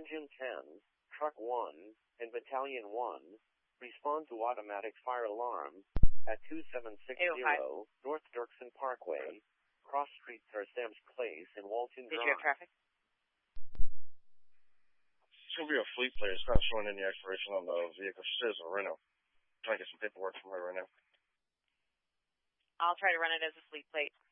Engine 10, Truck 1, and Battalion 1 respond to automatic fire alarm at 2760 North Dirksen Parkway, Cross Street, Terstams Place, in Walton Drive. Did you have traffic? It's going to be a fleet plate. It's not showing any expiration on the vehicle. She says it's a Renault. I'm trying to get some paperwork from her right now. I'll try to run it as a fleet plate.